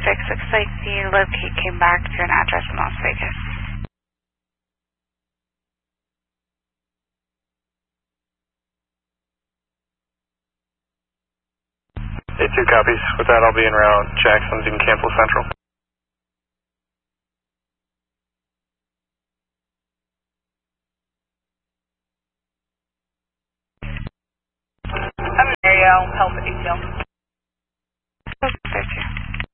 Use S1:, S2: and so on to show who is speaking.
S1: Looks like the locate came back to an address in Las Vegas.
S2: A2 copies. With that, I'll be en route. Jackson's in Campbell Central.
S3: I'm in area. I'll help ATL.